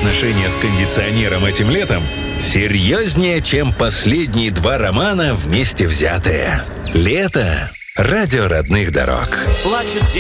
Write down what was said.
отношения с кондиционером этим летом серьезнее, чем последние 2 романа вместе взятые. Лето. Радио родных дорог.